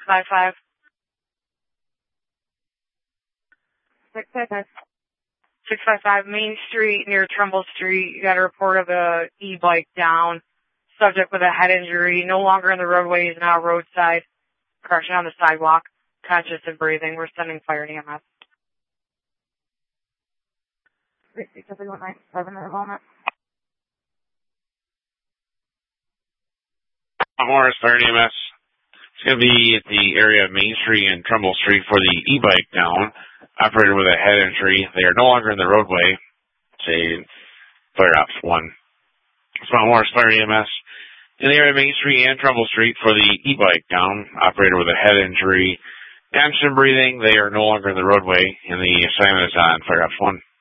655. 655. 655 Main Street near Trumbull Street. You got a report of a e-bike down. Subject with a head injury. No longer in the roadway. He's now roadside. Correction, on the sidewalk. Conscious and breathing. We're sending fire and EMS. 66197 at the moment. Morris, Fire and EMS. It's going to be at the area of Main Street and Trumbull Street for the e-bike down. Operator with a head injury. They are no longer in the roadway. Say, Fire Ops 1. Small Morris, Fire and EMS. In the area of Main Street and Trumbull Street for the e-bike down. Operator with a head injury. Conscious and breathing. They are no longer in the roadway. And the assignment is on Fire Ops 1.